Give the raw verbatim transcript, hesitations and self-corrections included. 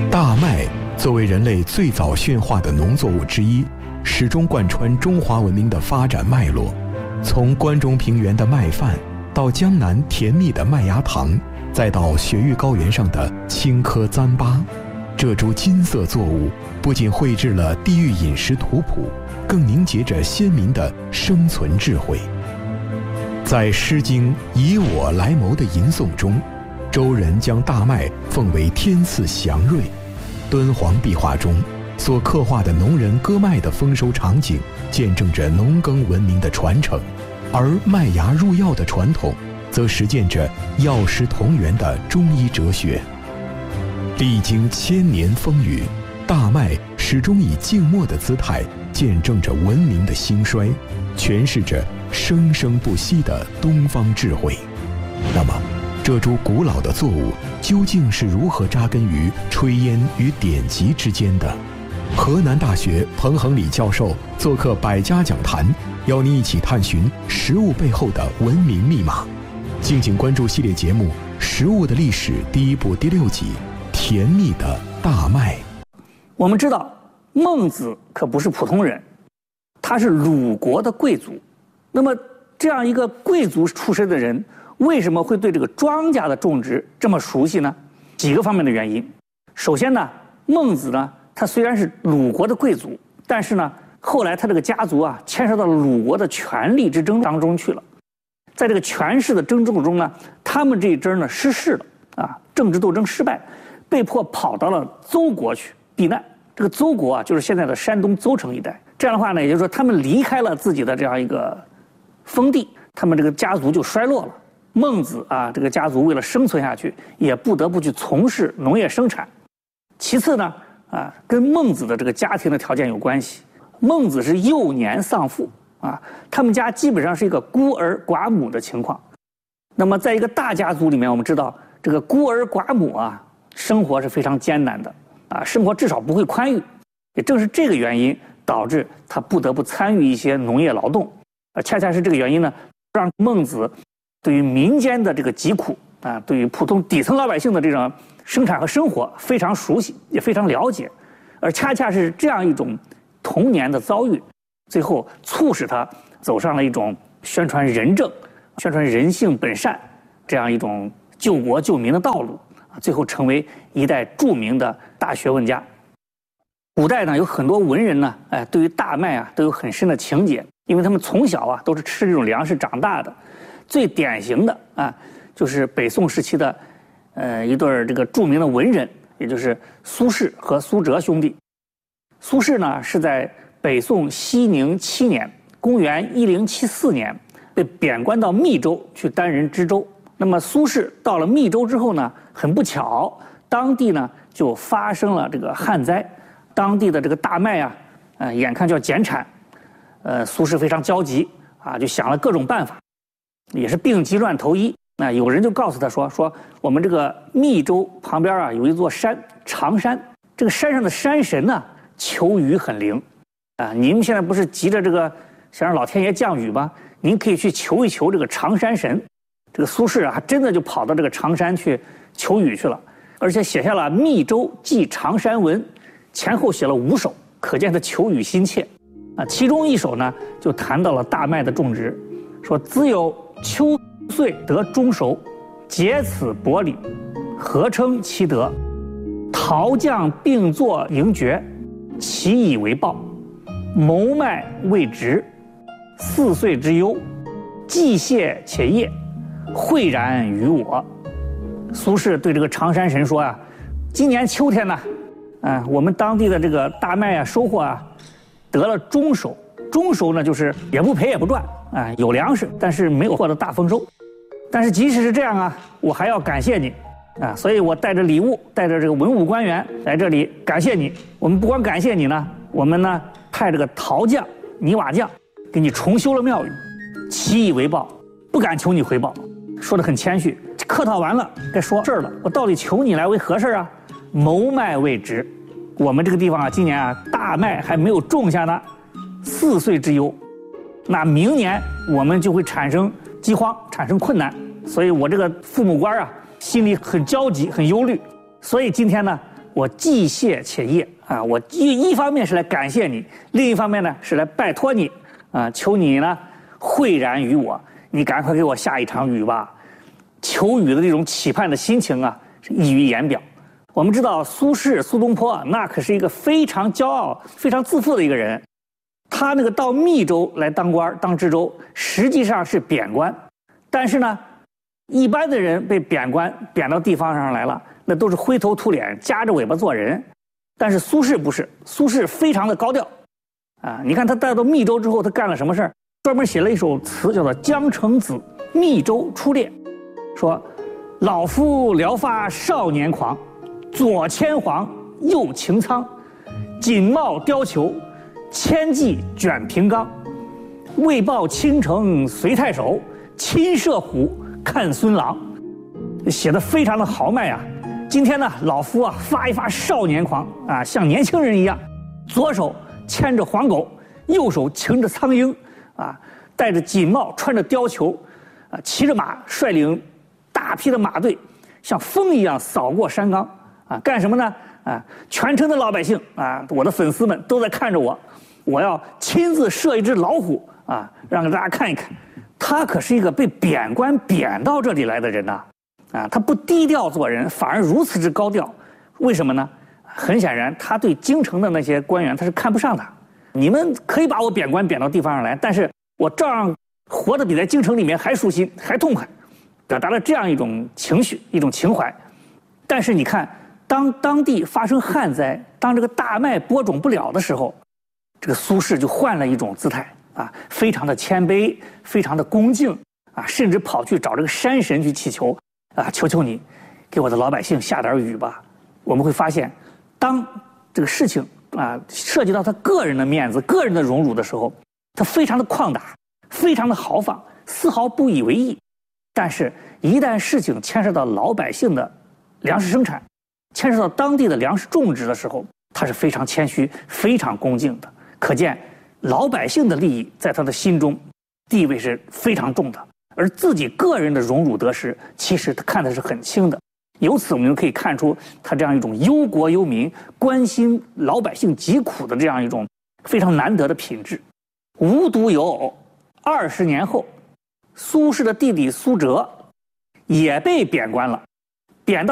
大麦作为人类最早驯化的农作物之一，始终贯穿中华文明的发展脉络。从关中平原的麦饭，到江南甜蜜的麦芽糖，再到雪域高原上的青稞糌粑，这株金色作物不仅绘制了地域饮食图谱，更凝结着先民的生存智慧。在《诗经·以我来谋》的吟诵中，周人将大麦奉为天赐祥瑞。敦煌壁画中所刻画的农人割麦的丰收场景，见证着农耕文明的传承，而麦芽入药的传统，则实践着药食同源的中医哲学。历经千年风雨，大麦始终以静默的姿态，见证着文明的兴衰，诠释着生生不息的东方智慧。那么，这株古老的作物究竟是如何扎根于炊烟与典籍之间的？河南大学彭恒礼教授做客百家讲坛，邀您一起探寻食物背后的文明密码。敬请关注系列节目《食物的历史》第一部第六集《甜蜜的大麦》。 我们知道，孟子可不是普通人，他是鲁国的贵族。那么，这样一个贵族出身的人，为什么会对这个庄稼的种植这么熟悉呢？几个方面的原因。首先呢，孟子呢，他虽然是鲁国的贵族，但是呢，后来他这个家族啊，牵涉到了鲁国的权力之争当中去了。在这个权势的争斗中呢，他们这一支呢失势了啊，政治斗争失败，被迫跑到了邹国去避难。这个邹国啊，就是现在的山东邹城一带。这样的话呢，也就是说，他们离开了自己的这样一个封地，他们这个家族就衰落了。孟子啊，这个家族为了生存下去，也不得不去从事农业生产。其次呢，啊，跟孟子的这个家庭的条件有关系。孟子是幼年丧父啊，他们家基本上是一个孤儿寡母的情况。那么，在一个大家族里面，我们知道这个孤儿寡母啊，生活是非常艰难的啊，生活至少不会宽裕。也正是这个原因，导致他不得不参与一些农业劳动。而恰恰是这个原因呢，让孟子对于民间的这个疾苦啊，对于普通底层老百姓的这种生产和生活非常熟悉，也非常了解。而恰恰是这样一种童年的遭遇，最后促使他走上了一种宣传仁政、宣传人性本善这样一种救国救民的道路啊，最后成为一代著名的大学问家。古代呢，有很多文人呢，哎，对于大麦啊都有很深的情结，因为他们从小啊都是吃这种粮食长大的。最典型的啊，就是北宋时期的，呃，一对这个著名的文人，也就是苏轼和苏辙兄弟。苏轼呢是在北宋熙宁七年，公元一零七四年，被贬官到密州去担任知州。那么苏轼到了密州之后呢，很不巧，当地呢就发生了这个旱灾，当地的这个大麦啊，呃，眼看就要减产，呃，苏轼非常焦急啊，就想了各种办法。也是病急乱投医啊！有人就告诉他说：“说我们这个密州旁边啊有一座山常山，这个山上的山神呢求雨很灵啊！你们现在不是急着这个想让老天爷降雨吗？您可以去求一求这个常山神。”这个苏轼啊，还真的就跑到这个常山去求雨去了，而且写下了《密州记常山文》，前后写了五首，可见他求雨心切啊。其中一首呢，就谈到了大麦的种植，说：“子有秋岁得中熟，结此薄礼，何称其德？陶匠并作迎爵，其以为报。谋麦未植，四岁之忧，既谢且业，蕙然于我。”苏轼对这个常山神说啊，今年秋天呢，啊，我们当地的这个大麦啊收获啊得了中熟，中熟呢就是也不赔也不赚。啊，有粮食，但是没有获得大丰收。但是即使是这样啊，我还要感谢你啊，所以我带着礼物，带着这个文武官员来这里感谢你。我们不光感谢你呢，我们呢派这个陶匠、泥瓦匠给你重修了庙宇，其以为报，不敢求你回报。说得很谦虚，客套完了，该说事儿了。我到底求你来为何事啊？谋麦未植，我们这个地方啊，今年啊大麦还没有种下呢，四岁之忧。那明年我们就会产生饥荒，产生困难，所以我这个父母官啊，心里很焦急，很忧虑。所以今天呢， 我既谢且业啊，我一一方面是来感谢你，另一方面呢是来拜托你啊，求你呢惠然于我，你赶快给我下一场雨吧。求雨的这种期盼的心情啊，是溢于言表。我们知道苏轼、苏东坡啊，那可是一个非常骄傲、非常自负的一个人。他那个到密州来当官、当知州，实际上是贬官，但是呢，一般的人被贬官贬到地方上来了，那都是灰头土脸、夹着尾巴做人。但是苏轼不是，苏轼非常的高调啊！你看他带到密州之后，他干了什么事儿？专门写了一首词，叫做《江城子·密州出猎》，说：“老夫聊发少年狂，左牵黄，右擎苍，锦帽貂裘，千骑卷平冈。为报倾城随太守，亲射虎看孙郎。”写得非常的豪迈啊！今天呢，老夫啊发一发少年狂啊，像年轻人一样，左手牵着黄狗，右手擎着苍鹰，啊，戴着锦帽，穿着貂裘，啊，骑着马，率领大批的马队，像风一样扫过山冈，啊，干什么呢？啊，全城的老百姓啊，我的粉丝们都在看着我，我要亲自射一只老虎啊，让大家看一看，他可是一个被贬官贬到这里来的人呐。啊，他不低调做人，反而如此之高调，为什么呢？很显然，他对京城的那些官员他是看不上的。你们可以把我贬官贬到地方上来，但是我照样活得比在京城里面还舒心，还痛快，表达了这样一种情绪，一种情怀。但是你看，当当地发生旱灾，当这个大麦播种不了的时候，这个苏轼就换了一种姿态啊，非常的谦卑，非常的恭敬啊，甚至跑去找这个山神去祈求。啊，求求你，给我的老百姓下点雨吧！我们会发现，当这个事情啊涉及到他个人的面子、个人的荣辱的时候，他非常的旷达，非常的豪放，丝毫不以为意。但是，一旦事情牵涉到老百姓的粮食生产，牵涉到当地的粮食种植的时候，他是非常谦虚、非常恭敬的。可见，老百姓的利益在他的心中地位是非常重的。而自己个人的荣辱得失，其实他看的是很轻的。由此我们可以看出他这样一种忧国忧民、关心老百姓疾苦的这样一种非常难得的品质。无独有偶，二十年后，苏轼的弟弟苏辙也被贬官了。